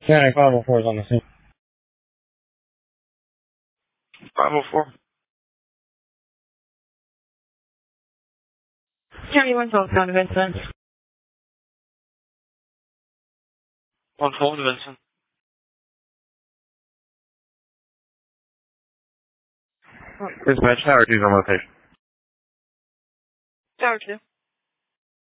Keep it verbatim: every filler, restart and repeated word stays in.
County five oh four is on the scene. five oh four. County one twelve, County Vincent. one twelve to Vincent. Dispatch, Tower two's on location. Tower two.